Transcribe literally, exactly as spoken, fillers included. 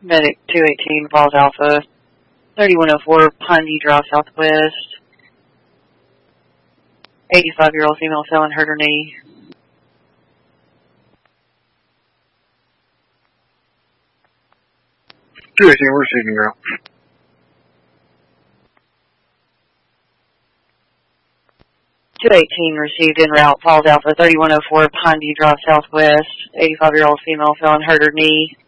Medic two eighteen, Falls Alpha, thirty-one oh four, Pine Drive Southwest. eighty-five-year-old female fell and hurt her knee. two eighteen, we're receiving route. two eighteen received en route, Falls Alpha, thirty-one oh four, Pine Drive Southwest. eighty-five-year-old female fell and hurt her knee.